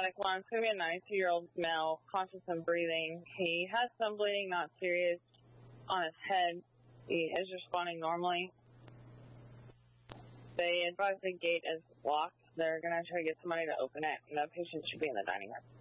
medical line. It's going to be a 92-year-old male, conscious and breathing. He has some bleeding, not serious, on his head. He is responding normally. They advise the gate is locked. They're going to try to get somebody to open it, and the patient should be in the dining room.